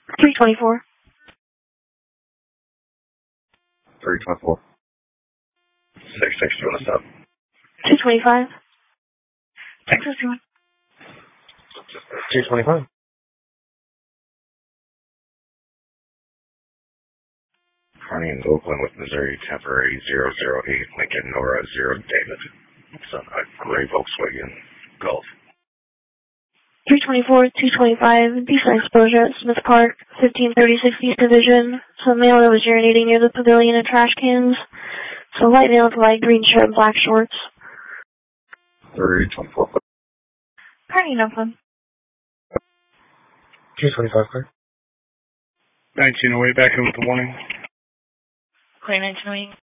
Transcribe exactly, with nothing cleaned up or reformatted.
three twenty-four. three twenty-four. six six two on the stop. two twenty-five. Texas one. two twenty-five. Carney in Oakland with Missouri, temporary zero zero eight, Lincoln Nora zero David. It's a gray Volkswagen Golf. three twenty-four, two twenty-five, decent exposure at Smith Park, fifteen thirty-six East Division. Some male that was urinating near the pavilion and trash cans. So light male with light green shirt and black shorts. three twenty-four. Carney in Oakland. two twenty-five, clear. nineteen oh eight, back in with the warning. Clear nineteen oh eight.